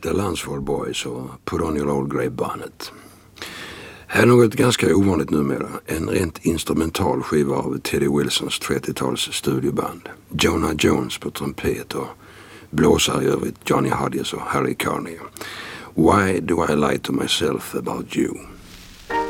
The Lunsford Boys och Put on your old grey bonnet. Här är något ganska ovanligt numera, en rent instrumental skiva av Teddy Wilsons 30-tals studioband. Jonah Jones på trumpet och blåsare i övrigt Johnny Hodges och Harry Carney. Why do I lie to myself about you?